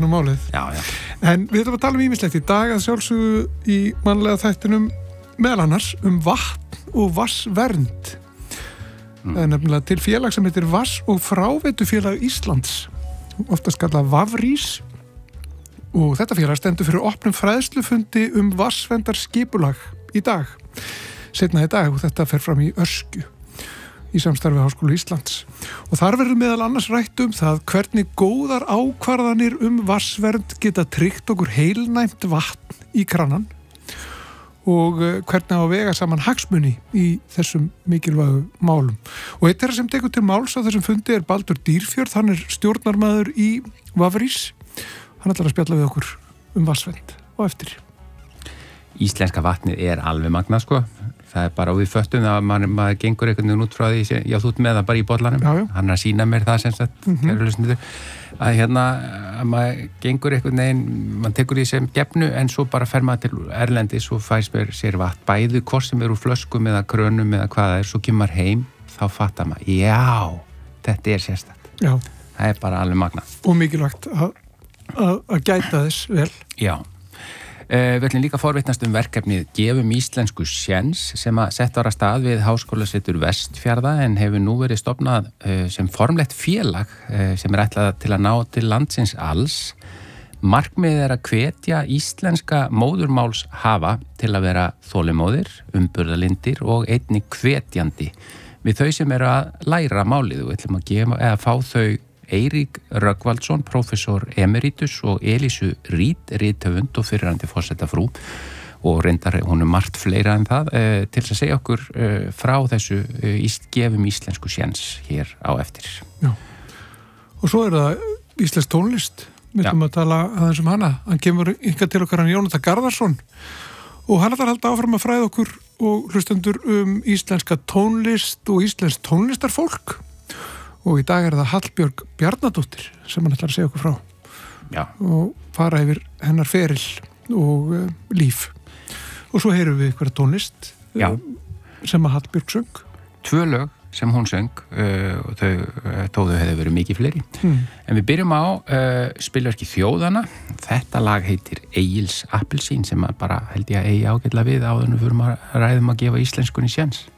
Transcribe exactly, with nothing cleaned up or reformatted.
nú málið. Já, já. En við ætlum að tala um ýmislegt í dag að sjálfsögðu í mannlega þættinum meðal annars um vatn og vatnsvernd. Mm. Það er nefnilega til félag sem heitir Vatns- og fráveitufélag Íslands, oftast kallað Vafrís, og þetta félag stendur fyrir opnum fræðslufundi um vatnsverndarskipulag í dag, seinna í dag, og þetta fer fram í Öskju í samstarfi Háskóla Íslands. Og þar verður meðal annars rætt um það hvernig góðar ákvarðanir um vatnsvernd geta tryggt okkur heilnæmt vatn í kranan og hvernig á að vega saman hagsmuni í þessum mikilvægu málum. Og eitt þeirra sem tekur til máls á þessum fundi er Baldur Dýrfjörð, hann er stjórnarmaður í Vafrís. Hann ætlar að spjalla við okkur um vatnsvernd og eftir. Íslenska vatnið er alveg magnað, sko. Það er bara, og við föttum það að maður, maður gengur einhvern veginn út frá því, já, þú ert með það bara í bollanum. Já, já. Hann er að sýna mér það sem sagt, mm -hmm. kæru hlustendur, að hérna, að maður gengur einhvern veginn, maður tekur því sem gefnu, en svo bara fer maður til erlendis og fær sér, sér vatn, bæði hvort sem eru úr flöskum eða krönum eða hvað það er, svo kemur heim, þá fattar maður, já, þetta er sérstætt. Já. Það er bara alveg magnað. Og mikilvægt að, að, að gæta þess vel. Já. Uh, við ætlum líka forvitnast um verkefnið Gefum íslensku séns sem að sett var að stað við Háskólasetur Vestfjarða en hefur nú verið stofnað uh, sem formlegt félag uh, sem er ætlað til að ná til landsins alls. Markmiðið er að hvetja íslenska móðurmálshafa til að vera þolinmóðir, umburðarlyndir og einnig hvetjandi við þau sem eru að læra málið og við ætlum að gefa, eða fá þau Eirík Rögnvaldsson, prófessor emeritus og Elísu Rít, rithöfund og fyrrandi forsetafrú og reyndar hún er margt fleira en það eh, til að segja okkur eh, frá þessu eh, íst, gefum íslensku séns hér á eftir. Já. Og svo er það íslensk tónlist. Við ætlum að tala aðeins um hana. Hann kemur ykkar til okkar hann Jónatan Garðarsson og hann ætlar að halda áfram að fræða okkur og hlustendur um íslenska tónlist og íslensk tónlistarfólk. Og í dag er það Hallbjörg Bjarnadóttir sem hann ætlar að segja okkur frá. Já. Og fara yfir hennar feril og uh, líf. Og svo heyrum við ykkur tónlist uh, sem að Hallbjörg söng. Tvö lög sem hún söng uh, og þau uh, tóðu hefði verið mikið fleiri. Hmm. En við byrjum á uh, spilverki Þjóðana. Þetta lag heitir Egils appelsín sem að bara held ég að eigi ágætlega við áður en við förum að ræðum að gefa íslenskunni séns.